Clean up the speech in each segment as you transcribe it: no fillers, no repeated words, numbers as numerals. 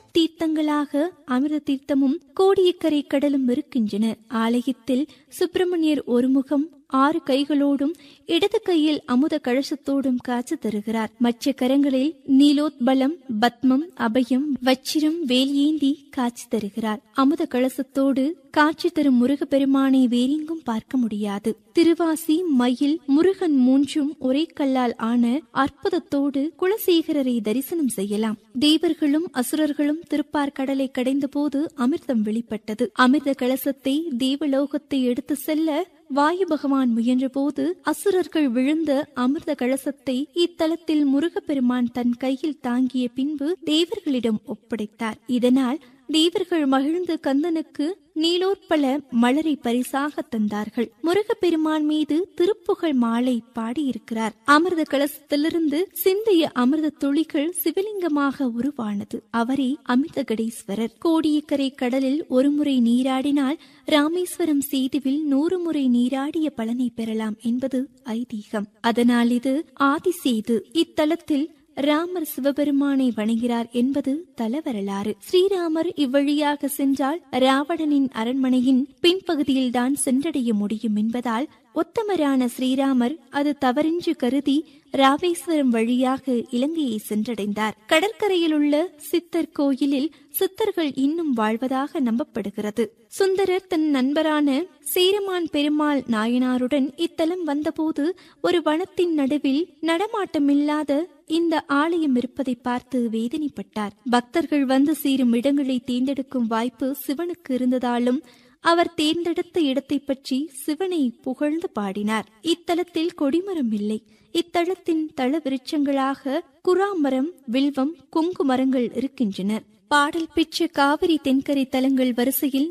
தீர்த்தங்களாக அமிர்த தீர்த்தமும் கோடியக்கரை கடலும் இருக்கின்றன. ஆலயத்தில் சுப்பிரமணியர் ஒரு முகம் 6 கைகளோடும் இடது கையில் அமுத கலசத்தோடும் காட்சி தருகிறார். மற்ற கரங்களில் நீலோத்பலம், பத்மம், அபயம், வச்சிரம், வேல் ஏந்தி காட்சி தருகிறார். அமுத கலசத்தோடு காட்சி தரும் முருகப்பெருமானை வேறெங்கும் பார்க்க முடியாது. திருவாசி, மயில், முருகன் மூன்றும் ஒரே கல்லால் ஆன அற்புதத்தோடு குலசேகரரை தரிசனம் செய்யலாம். தேவர்களும் அசுரர்களும் திருப்பார் கடலை கடைந்த போது அமிர்தம் வெளிப்பட்டது. அமிர்த கலசத்தை தேவலோகத்தை எடுத்து செல்ல வாயு பகவான் முயன்ற போது அசுரர்கள் விழுந்த அமிர்த கலசத்தை இத்தலத்தில் முருகப்பெருமான் தன் கையில் தாங்கிய பின்பு தேவர்களிடம் ஒப்படைத்தார். இதனால் தேவர்கள் மகிழ்ந்து கந்தனுக்கு நீலோற்பல மலரை பரிசாக தந்தார்கள். முருகப்பெருமான் மீது திருப்புகழ் மாலை பாடியிருக்கிறார். அமிர்த கலசத்திலிருந்து சிந்திய அமிர்த துளிகள் சிவலிங்கமாக உருவானது. அவரே அமிர்தகடேஸ்வரர். கோடியக்கரை கடலில் ஒருமுறை நீராடினால் ராமேஸ்வரம் சேதுவில் 100 முறை நீராடிய பலனை பெறலாம் என்பது ஐதீகம். அதனால் இது ஆதிசேது. இத்தலத்தில் ராமர் சிவபெருமானை வணங்குகிறார் என்பது தல வரலாறு. ஸ்ரீராமர் இவ்வழியாக சென்றால் ராவணனின் அரண்மனையின் பின்பகுதியில்தான் சென்றடைய முடியும் என்பதால் உத்தமரான ஸ்ரீராமர் அது தவறின்றி கருதி ராமேஸ்வரம் வழியாக இலங்கையை சென்றடைந்தார். கடற்கரையில் உள்ள சித்தர் கோயிலில் சித்தர்கள் இன்னும் வாழ்வதாக நம்பப்படுகிறது. சுந்தரர் தன் நண்பரான சேரமான் பெருமாள் நாயனாருடன் இத்தலம் வந்தபோது ஒரு வனத்தின் நடுவில் நடமாட்டமில்லாத இந்த ஆலயம் இருப்பதை பார்த்து வேதனைப்பட்டார். பக்தர்கள் வந்து சேரும் இடங்களை தேர்ந்தெடுக்கும் வாய்ப்பு சிவனுக்கு இருந்ததாலும் அவர் தேர்ந்தெடுத்த இடத்தை பற்றி சிவனை புகழ்ந்து பாடினார். இத்தலத்தில் கொடிமரம் இல்லை. இத்தலத்தின் தள விருட்சங்களாக குராமரம், வில்வம், கொங்கு மரங்கள் இருக்கின்றன. பாடல் பெற்ற காவிரி தென்கரை தலங்கள் வரிசையில்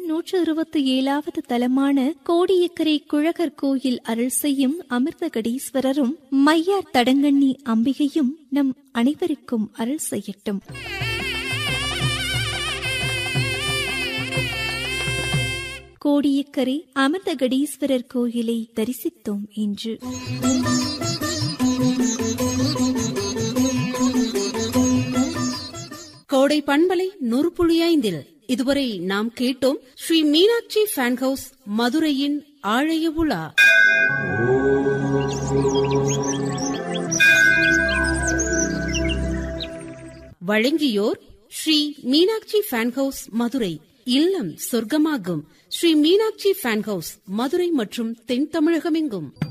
127வது தலமான கோடியக்கரை குழகர் கோயில் அருள் செய்யும் அமிர்தகடீஸ்வரரும் மையார் தடங்கண்ணி அம்பிகையும் நம் அனைவருக்கும் அருள் செய்யட்டும். கோடியக்கரை அமிர்தகடீஸ்வரர் கோயிலை தரிசித்தோம் என்று. கோடை பண்பலை 100.5 இதுவரை நாம் கேட்டோம் ஸ்ரீ மீனாட்சி ஃபேன் ஹவுஸ் மதுரையின் ஆழைய உலா. வழங்கியோர் ஸ்ரீ மீனாட்சி ஃபேன் ஹவுஸ் மதுரை. இல்லம் சொர்க்கமாகும். ஸ்ரீ மீனாட்சி ஃபேன் ஹவுஸ் மதுரை மற்றும் தென் தமிழகமெங்கும்.